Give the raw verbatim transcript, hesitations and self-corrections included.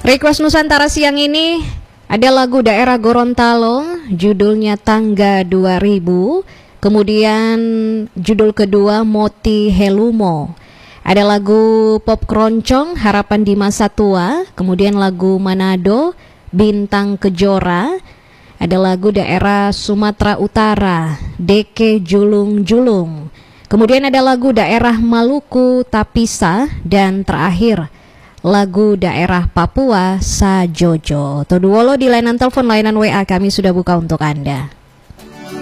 Request Nusantara siang ini ada lagu daerah Gorontalo, judulnya Tangga dua ribu. Kemudian judul kedua Moti Helumo. Ada lagu pop keroncong Harapan di Masa Tua. Kemudian lagu Manado Bintang Kejora. Ada lagu daerah Sumatera Utara Deke Julung Julung. Kemudian ada lagu daerah Maluku Tapisa. Dan terakhir lagu daerah Papua Sajojo. Toduolo di layanan telepon layanan W A kami sudah buka untuk Anda.